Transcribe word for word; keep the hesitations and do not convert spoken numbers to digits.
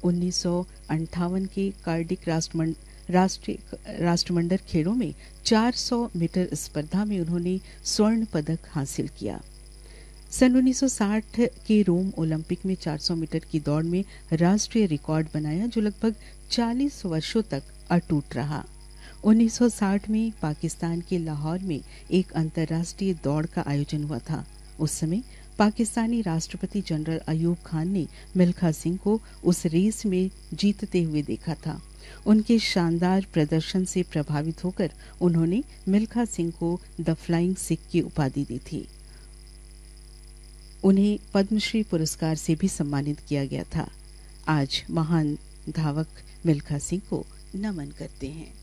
उन्नीस सौ अंठावन के कार्डिक राष्ट्रमंड राष्ट्रीय राष्ट्रमंडल खेलों में चार सौ मीटर स्पर्धा में उन्होंने स्वर्ण पदक हासिल किया। सन उन्नीस सौ साठ के रोम ओलंपिक में चार सौ मीटर की दौड़ में राष्ट्रीय रिकॉर्ड बनाया, जो लगभग चालीस वर्षों तक अटूट रहा। उन्नीस सौ साठ में पाकिस्तान के लाहौर में एक अंतर्राष्ट्रीय दौड़ का आयोजन हुआ था। उस समय पाकिस्तानी राष्ट्रपति जनरल अयूब खान ने मिल्खा सिंह को उस रेस में जीतते हुए देखा था। उनके शानदार प्रदर्शन से प्रभावित होकर उन्होंने मिल्खा सिंह को द फ्लाइंग सिख की उपाधि दी थी। उन्हें पद्मश्री पुरस्कार से भी सम्मानित किया गया था। आज महान धावक मिल्खा सिंह को नमन करते हैं।